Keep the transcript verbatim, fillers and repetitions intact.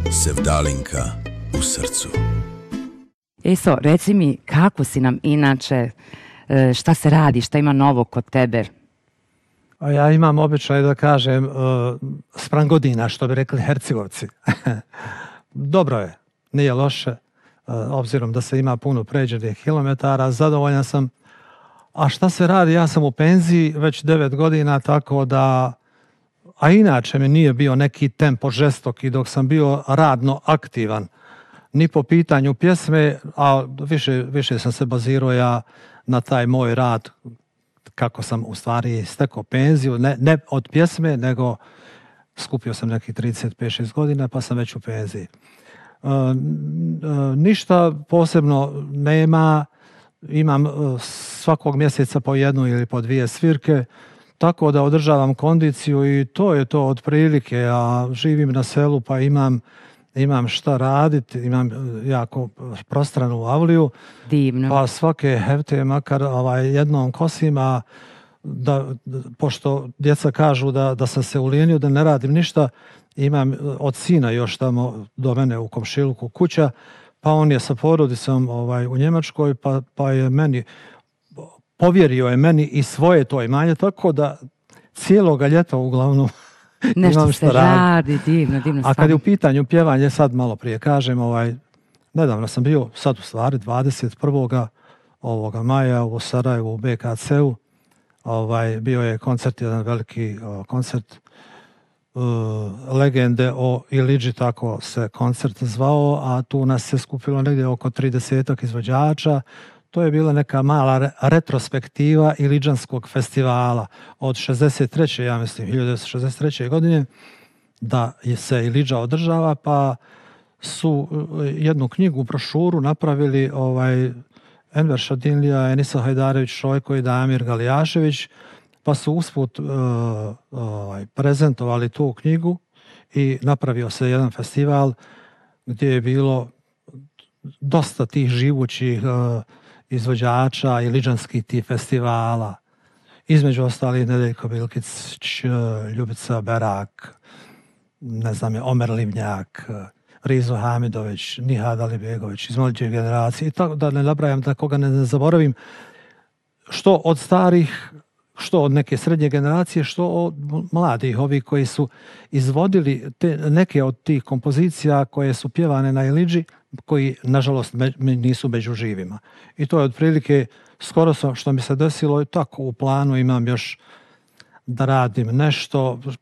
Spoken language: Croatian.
Sevdalinka u srcu. Eso, reci mi kako si nam inače, šta se radi, šta ima novo kod tebe? A ja imam običaj da kažem uh, spram godina, što bi rekli Hercegovci. Dobro je, nije loše, uh, obzirom da se ima puno pređenih kilometara, zadovoljan sam. A šta se radi, ja sam u penziji već devet godina, tako da, a inače mi nije bio neki tempo žestoki dok sam bio radno aktivan. Ni po pitanju pjesme, a više, više sam se bazirao ja na taj moj rad, kako sam u stvari stekao penziju, ne, ne od pjesme, nego skupio sam nekih trideset pet šest godina, pa sam već u penziji. E, ništa posebno nema, imam svakog mjeseca po jednu ili po dvije svirke, tako da održavam kondiciju i to je to otprilike, a živim na selu pa imam imam šta raditi, imam jako prostranu avliju. Divno. Pa svake hefte makar ovaj, jednom kosim, a da, pošto djeca kažu da, da sam se ulijenio, da ne radim ništa, imam od sina još tamo do mene u komšiluku kuća, pa on je sa porodicom ovaj, u Njemačkoj, pa, pa je meni, povjerio je meni i svoje to imanje, tako da cijeloga ljeta uglavnom nešto se radi, divno, divno. A kad je u pitanju pjevanje, sad malo prije kažem, ovaj, nedavno sam bio, sad u stvari, dvadeset prvog ovoga maja u Sarajevu, u B K C-u. Ovaj, bio je koncert, jedan veliki o, koncert uh, legende o Ilidži, tako se koncert zvao, a tu nas se skupilo negdje oko tridesetak izvođača. To je bila neka mala retrospektiva Ilidžanskog festivala od šezdeset treće ja mislim, hiljadu devetsto šezdeset treće godine, da se Ilidža održava, pa su jednu knjigu, brošuru napravili ovaj, Enver Šadinlija, Enisa Hajdarević Šojko i Damir Galijašević, pa su usput uh, ovaj, prezentovali tu knjigu i napravio se jedan festival gdje je bilo dosta tih živućih uh, izvođača i liđanskih tih festivala. Između ostalih Nedeljko Bilkić, Ljubica Berak, ne znam je, Omer Livnjak, Rizo Hamidović, Nihad Alibegović iz mlađe generacije. I tako da ne nabrajam, da koga ne, ne zaboravim. Što od starih, što od neke srednje generacije, što od mladih, ovi koji su izvodili te, neke od tih kompozicija koje su pjevane na Ilidži, koji, nažalost, me, nisu među živima. I to je otprilike skoro što mi se desilo i tako u planu imam još da radim nešto.